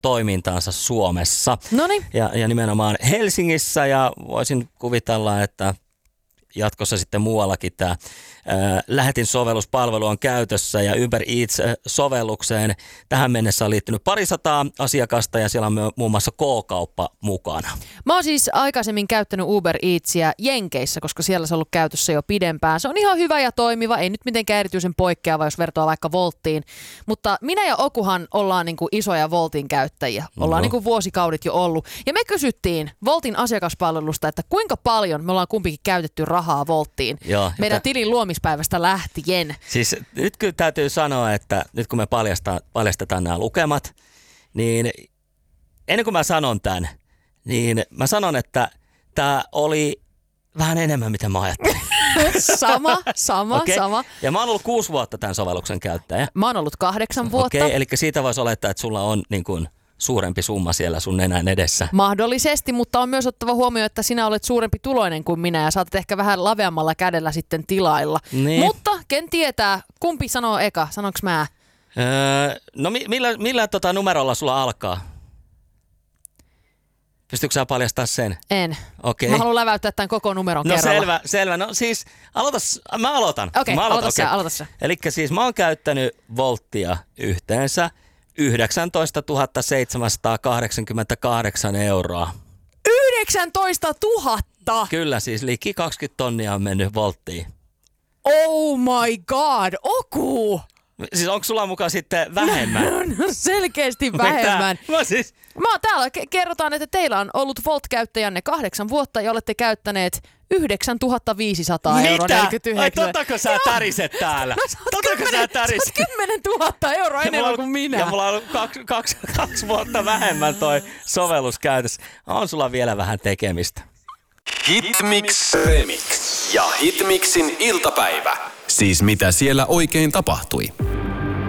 toimintaansa Suomessa. Noniin. Ja nimenomaan Helsingissä, ja voisin kuvitella, että jatkossa sitten muuallakin tämä lähetinsovelluspalvelu on käytössä, ja Uber Eats-sovellukseen tähän mennessä on liittynyt 200 asiakasta, ja siellä on muun muassa K-kauppa mukana. Mä oon siis aikaisemmin käyttänyt Uber Eatsia Jenkeissä, koska siellä se on ollut käytössä jo pidempään. Se on ihan hyvä ja toimiva, ei nyt mitenkään erityisen poikkeava, jos vertaa vaikka Wolttiin. Mutta minä ja Okuhan ollaan niinku isoja Woltin käyttäjiä. Ollaan niinku vuosikaudet jo ollut. Ja me kysyttiin Woltin asiakaspalvelusta, että kuinka paljon me ollaan kumpikin käytetty rahaa Wolttiin. Joo, meidän tilin luomispäivästä lähtien. Siis nyt kyllä täytyy sanoa, että nyt kun me paljastetaan nämä lukemat, niin ennen kuin mä sanon tämän, niin mä sanon, että tämä oli vähän enemmän, mitä mä ajattelin. Sama. Ja mä oon ollut 6 vuotta tämän sovelluksen käyttäjä. Mä oon ollut 8 vuotta. Okei, eli siitä voisi olettaa, että sulla on niin kuin suurempi summa siellä sun nenän edessä. Mahdollisesti, mutta on myös ottava huomioon, että sinä olet suurempi tuloinen kuin minä ja saatat ehkä vähän laveammalla kädellä sitten tilailla. Niin. Mutta ken tietää, kumpi sanoo eka, sanoks mä? No millä numerolla sulla alkaa? Pystytkö sä paljastaa sen? En. Okei. Mä haluan läväyttää tämän koko numeron kerralla. Selvä. No siis, mä aloitan. Okei, aloita sä. Elikkä siis mä oon käyttänyt Woltia yhteensä 19 788 euroa. 19 000? Kyllä, siis liki 20 tonnia on mennyt Wolttiin. Oh my god, Oku! Siis onko sulla mukaan sitten vähemmän? No selkeästi vähemmän. Täällä kerrotaan, että teillä on ollut Volt-käyttäjänne 8 vuotta ja olette käyttäneet 9 500 euroa. Mitä? Ai tottako sä täriset täällä? Tottako sä täriset? 10 000 euroa enemmän kuin minä. Ja mulla on ollut 2 vuotta vähemmän toi sovellus käytössä. On sulla vielä vähän tekemistä. Hitmix Remix ja Hitmixin iltapäivä. Siis mitä siellä oikein tapahtui?